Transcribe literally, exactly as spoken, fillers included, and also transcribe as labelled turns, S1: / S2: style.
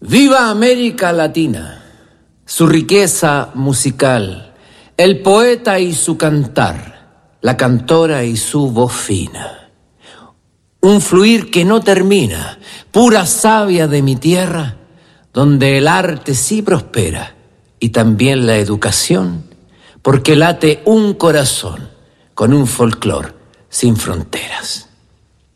S1: Viva América Latina, su riqueza musical, el poeta y su cantar, la cantora y su voz fina. Un fluir que no termina, pura savia de mi tierra, donde el arte sí prospera y también la educación, porque late un corazón con un folclor sin fronteras.